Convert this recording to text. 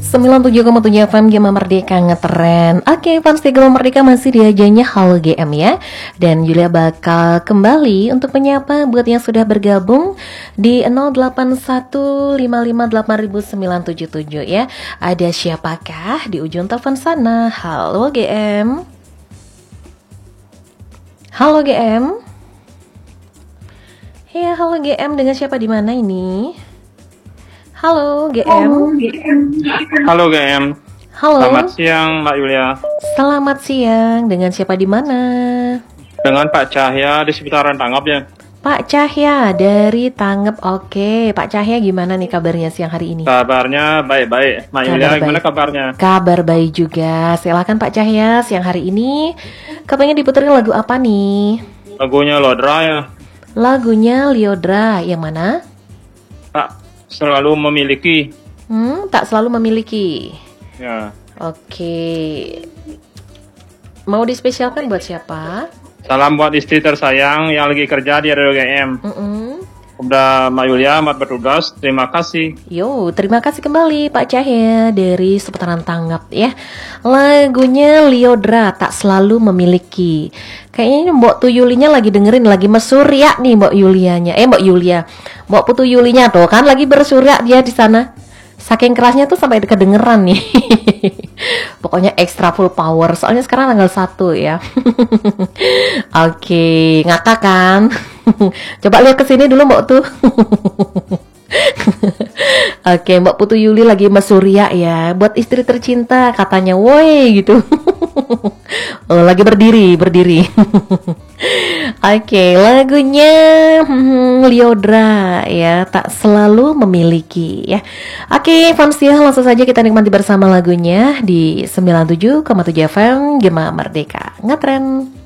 97,7 FM Gema Merdeka ngetren. Oke, fans di Gema Merdeka masih diajanya Halo GM ya. Dan Yulia bakal kembali untuk menyapa buat yang sudah bergabung di 0815580977 ya. Ada siapakah di ujung telepon sana? Halo GM. Halo GM. Ya, halo GM, dengan siapa di mana ini? Halo GM. Halo GM. Halo. Selamat siang Mbak Yulia. Selamat siang. Dengan siapa di mana? Dengan Pak Cahya di seputaran Tangap ya. Pak Cahya dari Tangep. Oke, Pak Cahya gimana nih kabarnya siang hari ini? Kabarnya baik-baik. Mbak Yulia gimana kabarnya? Kabar baik juga. Silakan Pak Cahya, siang hari ini kepengen diputerin lagu apa nih? Lagunya Lodra ya. Lagunya Liodra yang mana? Tak selalu memiliki. Tak selalu memiliki. Ya. Oke. Mau dispesialkan buat siapa? Salam buat istri tersayang yang lagi kerja di Radio GM. Udah Mbak Yulia, Mbak bertugas. Terima kasih. Yo, terima kasih kembali Pak Cahya dari seputaran Tanggap ya. Lagunya Liodra, Tak Selalu Memiliki. Kayaknya Mbok Tuyulinya lagi dengerin, lagi mesurya nih Mbok Yulianya. Mbok Yulia. Mbok Putu Yulinya tuh kan lagi bersurya dia di sana. Saking kerasnya tuh sampai kedengeran nih. Pokoknya extra full power. Soalnya sekarang tanggal 1 ya. Oke, ngakak kan? Coba lihat ke sini dulu Mbok tuh. Oke, Mbak Putu Yuli lagi mesurya ya. Buat istri tercinta katanya, woi gitu. Oh, lagi berdiri. Oke, lagunya Liodra ya, Tak Selalu Memiliki ya. Oke, fansia langsung saja kita nikmati bersama lagunya di 97,7 FM Gema Merdeka Ngetren.